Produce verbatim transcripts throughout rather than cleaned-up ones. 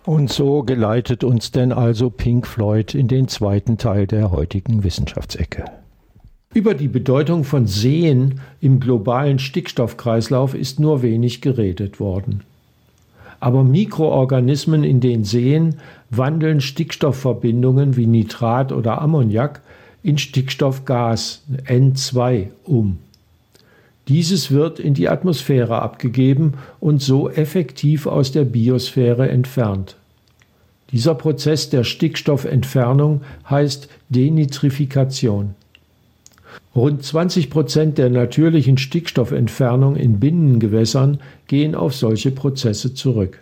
Und so geleitet uns denn also Pink Floyd in den zweiten Teil der heutigen Wissenschaftsecke. Über die Bedeutung von Seen im globalen Stickstoffkreislauf ist nur wenig geredet worden. Aber Mikroorganismen in den Seen wandeln Stickstoffverbindungen wie Nitrat oder Ammoniak in Stickstoffgas N zwei um. Dieses wird in die Atmosphäre abgegeben und so effektiv aus der Biosphäre entfernt. Dieser Prozess der Stickstoffentfernung heißt Denitrifikation. Rund zwanzig Prozent der natürlichen Stickstoffentfernung in Binnengewässern gehen auf solche Prozesse zurück.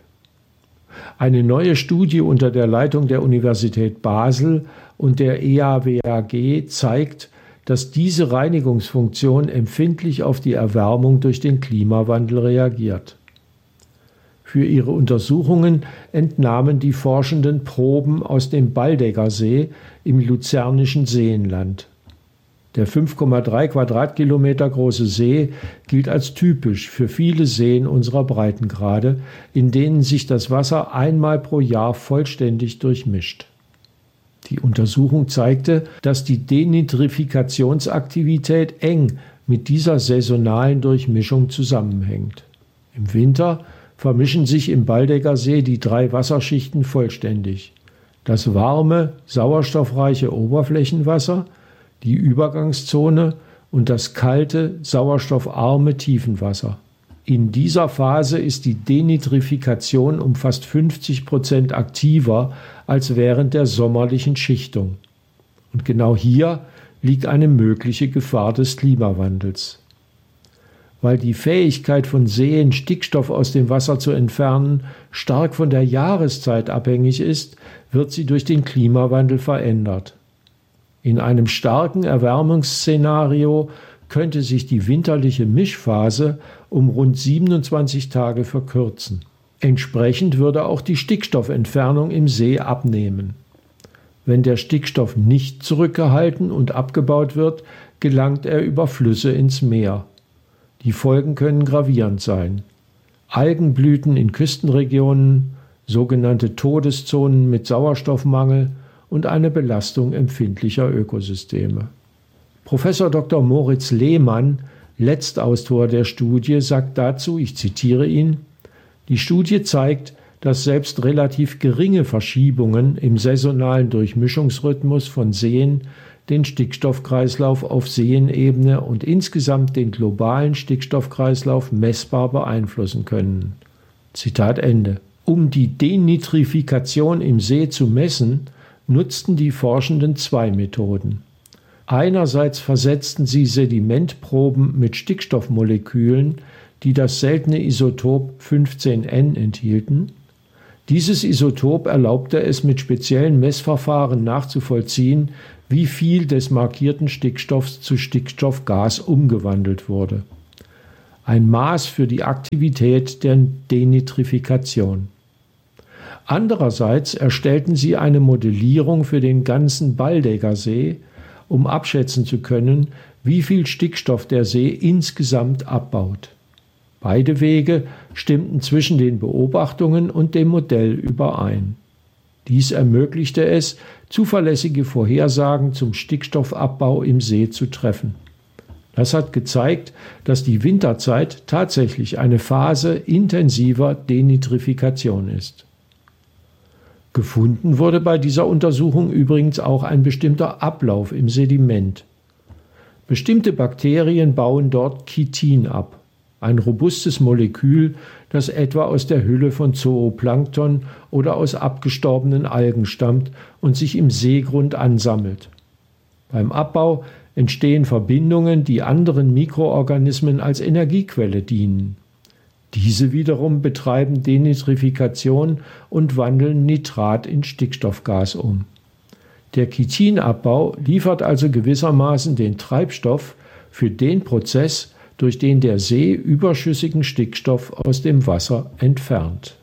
Eine neue Studie unter der Leitung der Universität Basel und der E A W A G zeigt, dass diese Reinigungsfunktion empfindlich auf die Erwärmung durch den Klimawandel reagiert. Für ihre Untersuchungen entnahmen die Forschenden Proben aus dem Baldeggersee im luzernischen Seenland. Der fünf Komma drei Quadratkilometer große See gilt als typisch für viele Seen unserer Breitengrade, in denen sich das Wasser einmal pro Jahr vollständig durchmischt. Die Untersuchung zeigte, dass die Denitrifikationsaktivität eng mit dieser saisonalen Durchmischung zusammenhängt. Im Winter vermischen sich im Baldeggersee die drei Wasserschichten vollständig: das warme, sauerstoffreiche Oberflächenwasser, die Übergangszone und das kalte, sauerstoffarme Tiefenwasser. In dieser Phase ist die Denitrifikation um fast fünfzig Prozent aktiver als während der sommerlichen Schichtung. Und genau hier liegt eine mögliche Gefahr des Klimawandels. Weil die Fähigkeit von Seen, Stickstoff aus dem Wasser zu entfernen, stark von der Jahreszeit abhängig ist, wird sie durch den Klimawandel verändert. In einem starken Erwärmungsszenario könnte sich die winterliche Mischphase um rund siebenundzwanzig Tage verkürzen. Entsprechend würde auch die Stickstoffentfernung im See abnehmen. Wenn der Stickstoff nicht zurückgehalten und abgebaut wird, gelangt er über Flüsse ins Meer. Die Folgen können gravierend sein: Algenblüten in Küstenregionen, sogenannte Todeszonen mit Sauerstoffmangel und eine Belastung empfindlicher Ökosysteme. Professor Doktor Moritz Lehmann, Letztautor der Studie, sagt dazu, ich zitiere ihn: Die Studie zeigt, dass selbst relativ geringe Verschiebungen im saisonalen Durchmischungsrhythmus von Seen den Stickstoffkreislauf auf Seenebene und insgesamt den globalen Stickstoffkreislauf messbar beeinflussen können. Zitat Ende. Um die Denitrifikation im See zu messen, nutzten die Forschenden zwei Methoden. Einerseits versetzten sie Sedimentproben mit Stickstoffmolekülen, die das seltene Isotop fünfzehn N enthielten. Dieses Isotop erlaubte es mit speziellen Messverfahren nachzuvollziehen, wie viel des markierten Stickstoffs zu Stickstoffgas umgewandelt wurde. Ein Maß für die Aktivität der Denitrifikation. Andererseits erstellten sie eine Modellierung für den ganzen Baldeggersee, um abschätzen zu können, wie viel Stickstoff der See insgesamt abbaut. Beide Wege stimmten zwischen den Beobachtungen und dem Modell überein. Dies ermöglichte es, zuverlässige Vorhersagen zum Stickstoffabbau im See zu treffen. Das hat gezeigt, dass die Winterzeit tatsächlich eine Phase intensiver Denitrifikation ist. Gefunden wurde bei dieser Untersuchung übrigens auch ein bestimmter Ablauf im Sediment. Bestimmte Bakterien bauen dort Chitin ab, ein robustes Molekül, das etwa aus der Hülle von Zooplankton oder aus abgestorbenen Algen stammt und sich im Seegrund ansammelt. Beim Abbau entstehen Verbindungen, die anderen Mikroorganismen als Energiequelle dienen. Diese wiederum betreiben Denitrifikation und wandeln Nitrat in Stickstoffgas um. Der Chitinabbau liefert also gewissermaßen den Treibstoff für den Prozess, durch den der See überschüssigen Stickstoff aus dem Wasser entfernt.